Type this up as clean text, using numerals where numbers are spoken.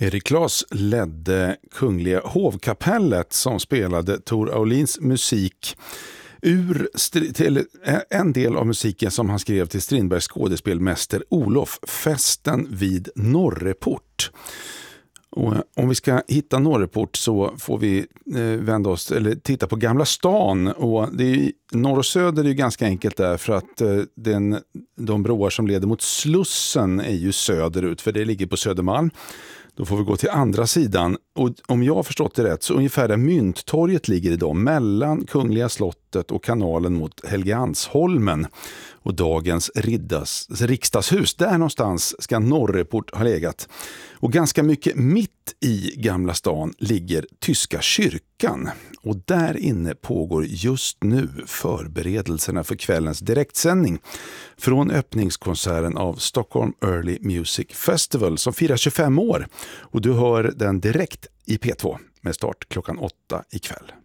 Erik Claes ledde Kungliga hovkapellet som spelade Tor Aulins musik till en del av musiken som han skrev till Strindbergs skådespelmäster Olof, Festen vid Norreport. Och om vi ska hitta Norreport så får vi vända oss eller titta på Gamla stan, och det är norr och söder är ju ganska enkelt där, för att de broar som leder mot Slussen är ju söderut, för det ligger på Södermalm. Då får vi gå till andra sidan, och om jag har förstått det rätt så ungefär där Mynttorget ligger idag, mellan Kungliga slottet och kanalen mot Helgeandsholmen och dagens riksdagshus. Där någonstans ska Norreport ha legat. Och ganska mycket mitt i Gamla stan ligger Tyska kyrkan. Och där inne pågår just nu förberedelserna för kvällens direktsändning från öppningskonserten av Stockholm Early Music Festival som firar 25 år. Och du hör den direkt i P2 med start klockan 8 ikväll.